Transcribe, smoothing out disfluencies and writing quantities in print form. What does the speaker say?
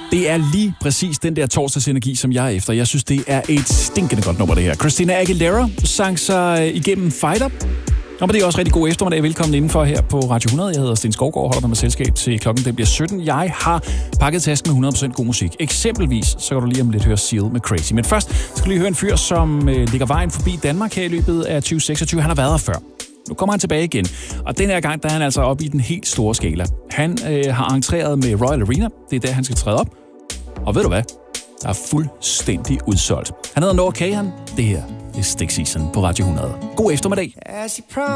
Det er lige præcis den der torsdagsenergi, som jeg er efter. Jeg synes, det er et stinkende godt nummer, det her. Christina Aguilera sang sig igennem Fighter. Og det er også rigtig god eftermiddag. Velkommen indenfor her på Radio 100. Jeg hedder Sten Skovgaard og holder dig med selskab til klokken den bliver 17. Jeg har pakket tasken med 100% god musik. Eksempelvis så kan du lige om lidt høre Seal med Crazy. Men først skal du lige høre en fyr, som ligger vejen forbi Danmark her i løbet af 2026. Han har været her før. Nu kommer han tilbage igen, og den her gang, der er han altså oppe i den helt store skala. Han har entreret med Royal Arena, det er der, han skal træde op. Og ved du hvad? Der er fuldstændig udsolgt. Han hedder Noah Kahan. Det her, det er Stick Season på Radio 100. God eftermiddag.